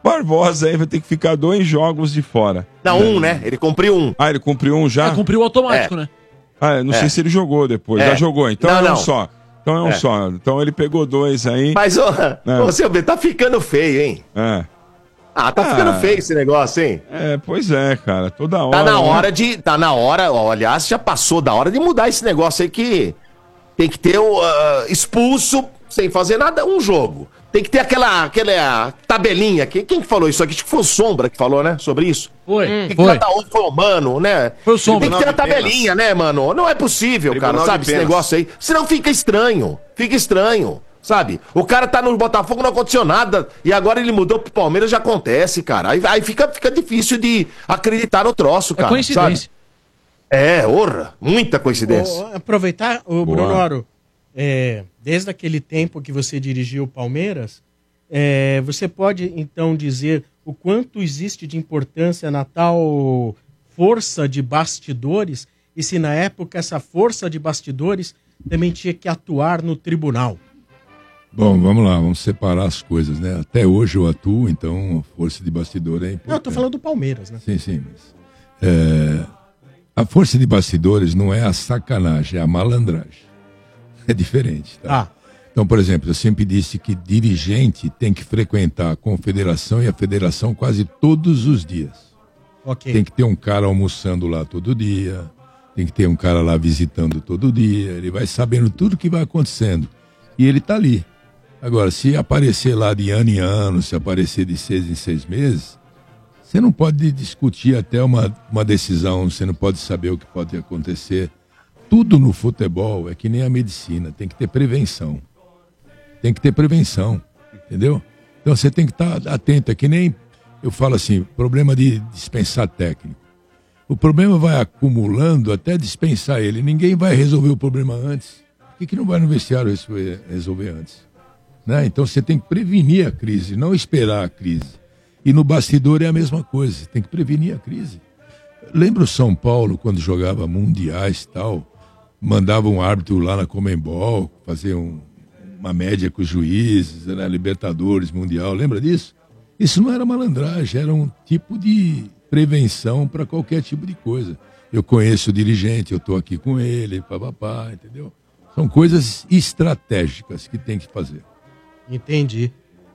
Barbosa aí vai ter que ficar 2 jogos de fora. Não, né? Ele cumpriu um. Ah, ele cumpriu um já? Cumpriu automático, né? Ah, não sei se ele jogou depois. Já jogou, então um só. Então é um só. Então ele pegou 2 aí. Mas, você tá ficando feio, hein? Tá ficando feio esse negócio, hein? Pois é, cara. Toda hora. Tá na hora, aliás, já passou da hora de mudar esse negócio aí que tem que ter o expulso sem fazer nada, um jogo. Tem que ter aquela tabelinha. Quem que falou isso aqui? Acho que foi o Sombra que falou, né? Sobre isso. Foi. Foi o Mano, né? Foi o Sombra. Tem que ter a tabelinha, né, mano? Não é possível, cara, sabe? Esse negócio aí. Senão fica estranho. Sabe? O cara tá no Botafogo, não aconteceu nada. E agora ele mudou pro Palmeiras, já acontece, cara. Aí fica difícil de acreditar no troço, cara. É coincidência. Sabe? Muita coincidência. Aproveitar, Bruno Oro, desde aquele tempo que você dirigiu o Palmeiras, você pode então dizer o quanto existe de importância na tal força de bastidores e se na época essa força de bastidores também tinha que atuar no tribunal? Bom, vamos lá, vamos separar as coisas, né? Até hoje eu atuo, então a força de bastidor é importante. Não, eu tô falando do Palmeiras, né? Sim, mas a força de bastidores não é a sacanagem, é a malandragem. É diferente, tá? Então, por exemplo, eu sempre disse que dirigente tem que frequentar a confederação e a federação quase todos os dias. Okay. Tem que ter um cara almoçando lá todo dia, tem que ter um cara lá visitando todo dia, ele vai sabendo tudo que vai acontecendo. E ele tá ali. Agora, se aparecer lá de ano em ano, se aparecer de 6 em 6 meses, você não pode discutir até uma decisão, você não pode saber o que pode acontecer. Tudo no futebol é que nem a medicina, tem que ter prevenção. Entendeu? Então você tem que estar atento, é que nem eu falo assim, problema de dispensar técnico. O problema vai acumulando até dispensar ele, ninguém vai resolver o problema antes. Por que não vai no vestiário resolver antes? Né? Então você tem que prevenir a crise, não esperar a crise. E no bastidor é a mesma coisa, você tem que prevenir a crise. Lembra o São Paulo, quando jogava mundiais e tal, mandava um árbitro lá na Conmebol, fazer uma média com os juízes, né? Libertadores, Mundial, lembra disso? Isso não era malandragem, era um tipo de prevenção para qualquer tipo de coisa. Eu conheço o dirigente, eu estou aqui com ele, papapá, entendeu? São coisas estratégicas que tem que fazer. Entendi.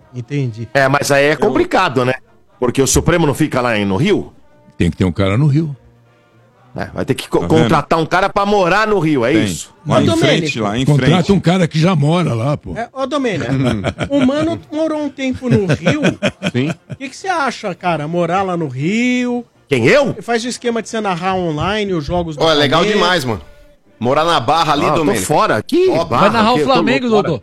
Mas aí é complicado, né? Porque o Supremo não fica lá no Rio? Tem que ter um cara no Rio. Vai ter que contratar um cara pra morar no Rio, isso? Lá em frente. Contrata um cara que já mora lá, pô. Domênico, o Mano morou um tempo no Rio. Sim. O que você acha, cara? Morar lá no Rio? Quem, eu? Faz o esquema de você narrar online os jogos do é legal demais, mano. Morar na Barra ali, Domênico. Tô fora aqui. Vai narrar o Flamengo, Dodô.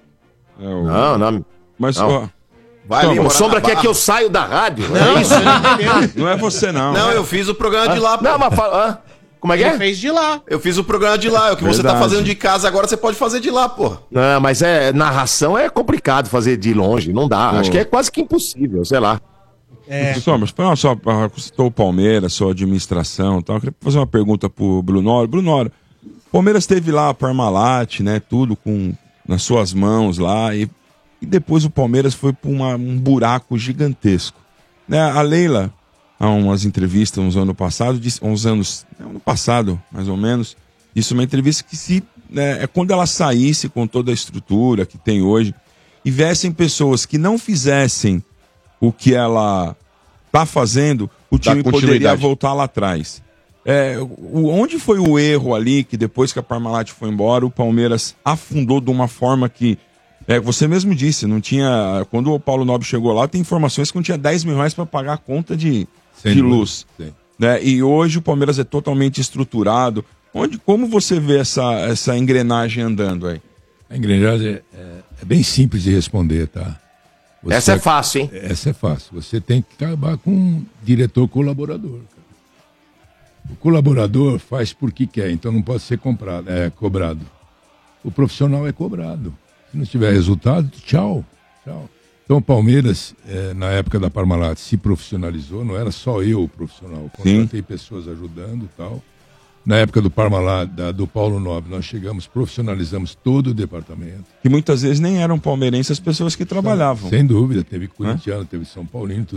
Não. Mas, vai ali, o Sombra quer que eu saio da rádio. Não, isso não é você, não. Não, eu fiz o programa de lá, pô. Não, mas fala... Como é que Ele fez de lá. Eu fiz o programa de lá. O que você tá fazendo de casa agora, você pode fazer de lá, pô. Não, mas narração é complicado fazer de longe. Não dá. Acho que é quase que impossível, sei lá. Mas só citou o Palmeiras, sua administração e tal. Eu queria fazer uma pergunta pro Bruno Oro. Bruno Oro, o Palmeiras teve lá a Parmalat, né? Tudo nas suas mãos lá. E depois o Palmeiras foi para um buraco gigantesco. Né? A Leila, há umas entrevistas ano passado, ano passado, mais ou menos, disse uma entrevista que quando ela saísse com toda a estrutura que tem hoje, e viessem pessoas que não fizessem o que ela está fazendo, o time poderia voltar lá atrás. Onde foi o erro ali, que depois que a Parmalat foi embora, o Palmeiras afundou de uma forma que, você mesmo disse, não tinha... Quando o Paulo Nobre chegou lá, tem informações que não tinha 10 mil reais para pagar a conta de luz. Né? E hoje o Palmeiras é totalmente estruturado. Como você vê essa engrenagem andando aí? A engrenagem é bem simples de responder, tá? Essa é fácil, hein? Essa é fácil. Você tem que acabar com um diretor colaborador. O colaborador faz porque quer, então não pode ser cobrado. O profissional é cobrado. Se não tiver resultado, tchau. Então o Palmeiras, na época da Parmalat, se profissionalizou, não era só eu o profissional. Contratei pessoas ajudando e tal. Na época do Parmalat, do Paulo Nobre, nós profissionalizamos todo o departamento. Que muitas vezes nem eram palmeirenses as pessoas que trabalhavam. Sem dúvida, teve corintiano, teve São Paulino, tudo.